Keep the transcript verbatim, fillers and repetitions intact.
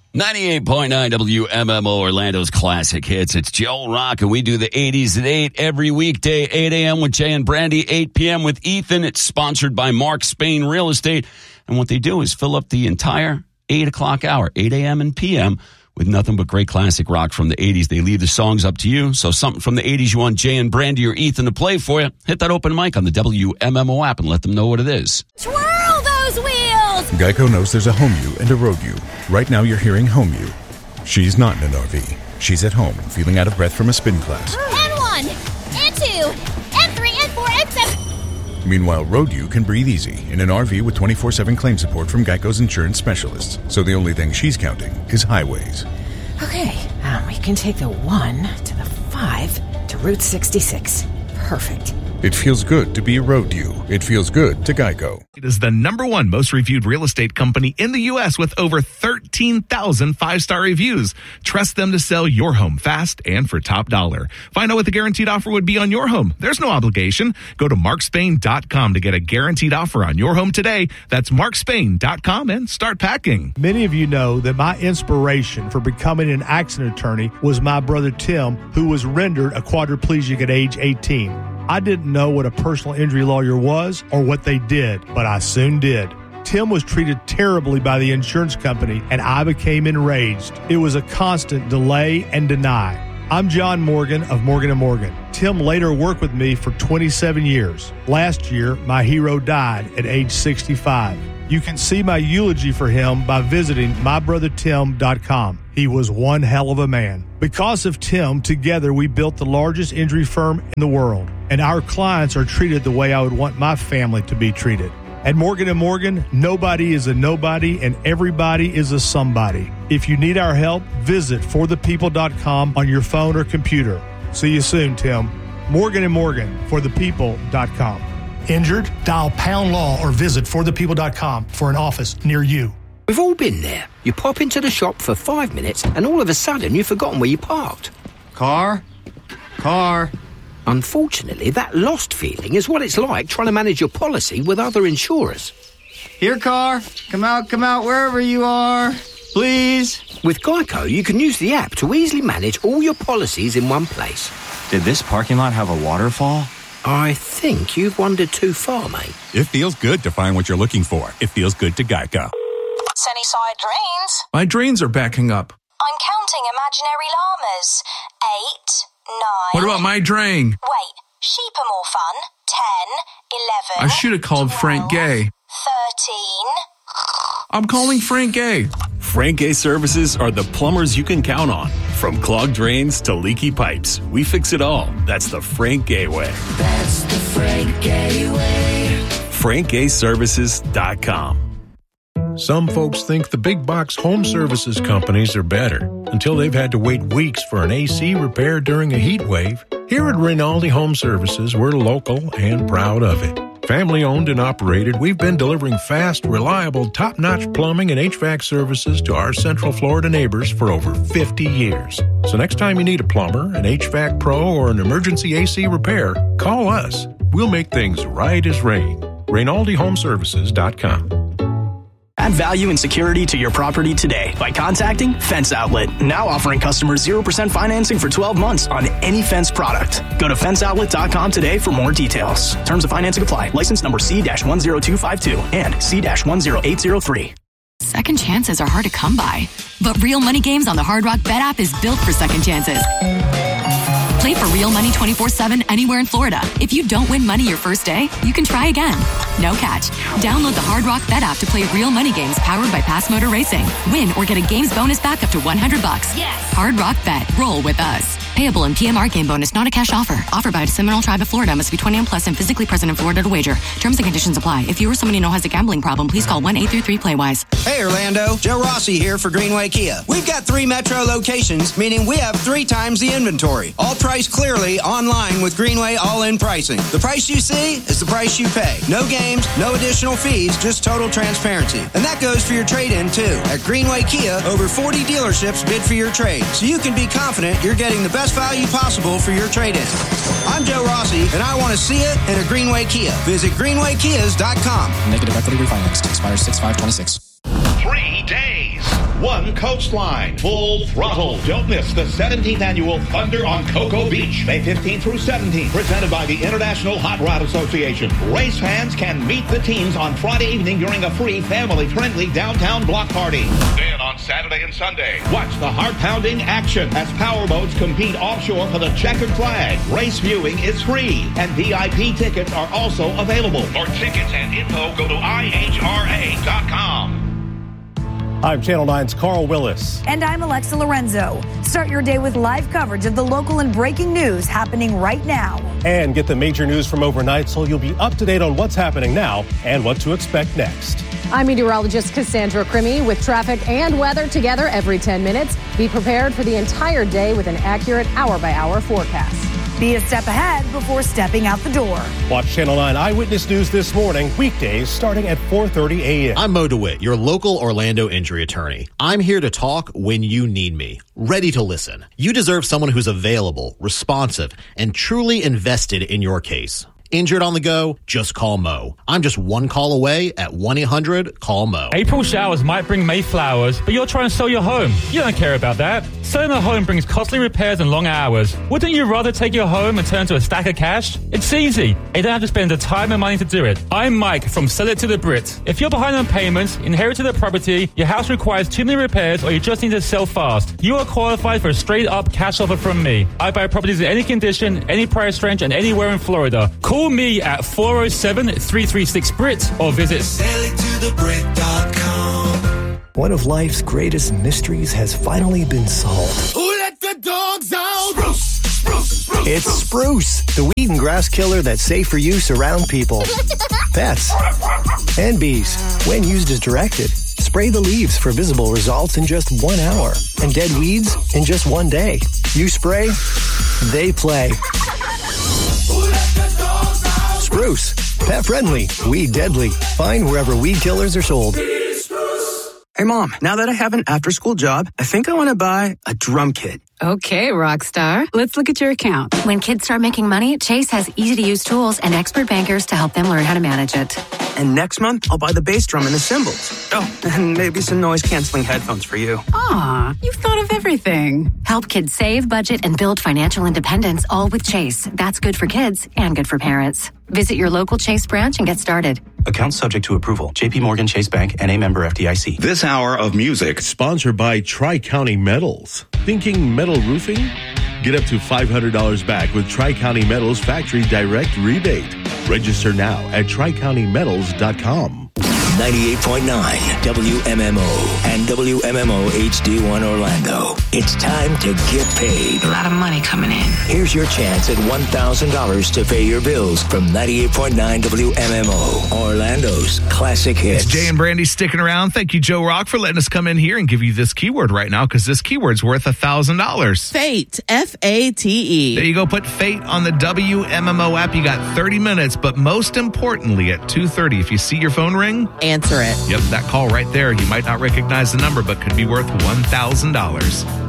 ninety-eight point nine W M M O, Orlando's classic hits. It's Joe Rock, and we do the eighties at eight every weekday, eight a.m. with Jay and Brandy, eight p.m. with Ethan. It's sponsored by Mark Spain Real Estate. And what they do is fill up the entire eight o'clock hour, eight a.m. and p m, with nothing but great classic rock from the eighties. They leave the songs up to you. So something from the eighties you want Jay and Brandy or Ethan to play for you, hit that open mic on the W M M O app and let them know what it is. Twirl those wheels! Geico knows there's a home you and a road you. Right now you're hearing home you. She's not in an R V. She's at home, feeling out of breath from a spin class. And one, and two, and three, and four, and seven. Meanwhile, road you can breathe easy in an R V with twenty-four seven claim support from Geico's insurance specialists. So the only thing she's counting is highways. Okay, um, we can take the one to the five to Route sixty-six. Perfect. It feels good to be a road you. It feels good to Geico. It is the number one most reviewed real estate company in the U S with over thirteen thousand five-star reviews. Trust them to sell your home fast and for top dollar. Find out what the guaranteed offer would be on your home. There's no obligation. Go to mark spain dot com to get a guaranteed offer on your home today. That's mark spain dot com and start packing. Many of you know that my inspiration for becoming an accident attorney was my brother Tim, who was rendered a quadriplegic at age eighteen. I didn't know what a personal injury lawyer was or what they did, but I soon did. Tim was treated terribly by the insurance company, and I became enraged. It was a constant delay and deny. I'm John Morgan of Morgan and Morgan. Tim later worked with me for twenty-seven years. Last year, my hero died at age sixty-five. You can see my eulogy for him by visiting my brother tim dot com. He was one hell of a man. Because of Tim, together we built the largest injury firm in the world, and our clients are treated the way I would want my family to be treated. At Morgan and Morgan, nobody is a nobody and everybody is a somebody. If you need our help, visit for the people dot com on your phone or computer. See you soon, Tim. Morgan and Morgan, for the people dot com. Injured? Dial pound law or visit for the people dot com for an office near you. We've all been there. You pop into the shop for five minutes and all of a sudden you've forgotten where you parked. Car? Car? Unfortunately, that lost feeling is what it's like trying to manage your policy with other insurers. Here, car. Come out, come out, wherever you are. Please. With Geico, you can use the app to easily manage all your policies in one place. Did this parking lot have a waterfall? I think you've wandered too far, mate. It feels good to find what you're looking for. It feels good to Geico. Sunnyside drains. My drains are backing up. I'm counting imaginary llamas. Eight, nine... What about my drain? Wait, sheep are more fun. Ten, eleven... I should have called twelve, Frank Gay. Thirteen... I'm calling Frank Gay. Frank Gay Services are the plumbers you can count on. From clogged drains to leaky pipes, we fix it all. That's the Frank Gay way. That's the Frank Gay way. frank gay services dot com. Some folks think the big box home services companies are better until they've had to wait weeks for an A C repair during a heat wave. Here at Rinaldi Home Services, we're local and proud of it. Family owned and operated, we've been delivering fast, reliable, top-notch plumbing and H V A C services to our Central Florida neighbors for over fifty years. So next time you need a plumber, an H V A C pro, or an emergency A C repair, call us. We'll make things right as rain. Rinaldi Home Services dot com. Add value and security to your property today by contacting Fence Outlet. Now offering customers zero percent financing for twelve months on any fence product. Go to fence outlet dot com today for more details. Terms of financing apply. License number C one zero two five two and C one zero eight zero three. Second chances are hard to come by, but Real Money Games on the Hard Rock Bet app is built for second chances. Play for real money twenty-four seven anywhere in Florida. If you don't win money your first day, you can try again. No catch. Download the Hard Rock Bet app to play real money games powered by Pass Motor Racing. Win or get a games bonus back up to one hundred bucks. Yes. Hard Rock Bet. Roll with us. Payable in P M R game bonus, not a cash offer. Offered by the Seminole Tribe of Florida. Must be twenty-one plus and physically present in Florida to wager. Terms and conditions apply. If you or someone you know has a gambling problem, please call one eight three three play wise. Hey Orlando, Joe Rossi here for Greenway Kia. We've got three metro locations, meaning we have three times the inventory. All priced clearly online with Greenway all-in pricing. The price you see is the price you pay. No games, no additional fees, just total transparency. And that goes for your trade-in too. At Greenway Kia, over forty dealerships bid for your trade, so you can be confident you're getting the best value possible for your trade-in. I'm Joe Rossi, and I want to see it in a Greenway Kia. Visit greenway kias dot com. Negative equity refinanced. Expires six five twenty-six. Three days. One coastline, full throttle. Don't miss the seventeenth annual Thunder on Cocoa Beach, May fifteenth through seventeenth, presented by the International Hot Rod Association. Race fans can meet the teams on Friday evening during a free, family-friendly downtown block party. Then on Saturday and Sunday, watch the heart-pounding action as powerboats compete offshore for the checkered flag. Race viewing is free, and V I P tickets are also available. For tickets and info, go to I H R A dot com. I'm Channel nine's Carl Willis. And I'm Alexa Lorenzo. Start your day with live coverage of the local and breaking news happening right now. And get the major news from overnight so you'll be up to date on what's happening now and what to expect next. I'm meteorologist Cassandra Crimmy with traffic and weather together every ten minutes. Be prepared for the entire day with an accurate hour-by-hour forecast. Be a step ahead before stepping out the door. Watch Channel nine Eyewitness News this morning, weekdays starting at four thirty a.m. I'm Mo DeWitt, your local Orlando injury attorney. I'm here to talk when you need me, ready to listen. You deserve someone who's available, responsive, and truly invested in your case. Injured on the go? Just call Mo. I'm just one call away at one eight hundred call Mo. April showers might bring May flowers, but you're trying to sell your home. You don't care about that. Selling a home brings costly repairs and long hours. Wouldn't you rather take your home and turn to a stack of cash? It's easy. You don't have to spend the time and money to do it. I'm Mike from Sell It to the Brit. If you're behind on payments, inherited a property, your house requires too many repairs, or you just need to sell fast, you are qualified for a straight-up cash offer from me. I buy properties in any condition, any price range, and anywhere in Florida. Call Call me at four oh seven, three three six, B R I T or visit sell it to the brit dot com. One of life's greatest mysteries has finally been solved. Who let the dogs out? Spruce, spruce, spruce, it's Spruce, the weed and grass killer that's safe for use around people, pets, and bees. When used as directed, spray the leaves for visible results in just one hour and dead weeds in just one day. You spray, they play. Spruce, pet friendly, weed deadly. Find wherever weed killers are sold. Hey Mom, now that I have an after school job, I think I want to buy a drum kit. Okay, Rockstar. Let's look at your account. When kids start making money, Chase has easy-to-use tools and expert bankers to help them learn how to manage it. And next month, I'll buy the bass drum and the cymbals. Oh, and maybe some noise-canceling headphones for you. Aw, you've thought of everything. Help kids save, budget, and build financial independence, all with Chase. That's good for kids and good for parents. Visit your local Chase branch and get started. Account subject to approval. J P Morgan Chase Bank, N A member F D I C. This hour of music sponsored by Tri-County Metals. Thinking metal roofing? Get up to five hundred dollars back with Tri-County Metals Factory Direct Rebate. Register now at tri county metals dot com. ninety-eight point nine W M M O and W M M O H D one Orlando. It's time to get paid. A lot of money coming in. Here's your chance at one thousand dollars to pay your bills from ninety-eight point nine W M M O, Orlando's classic hits. It's Jay and Brandy sticking around. Thank you, Joe Rock, for letting us come in here and give you this keyword right now, because this keyword's worth one thousand dollars. Fate, F A T E. There you go. Put Fate on the W M M O app. You got thirty minutes, but most importantly, at two thirty, if you see your phone ring, answer it. Yep, that call right there. You might not recognize the number, but could be worth one thousand dollars.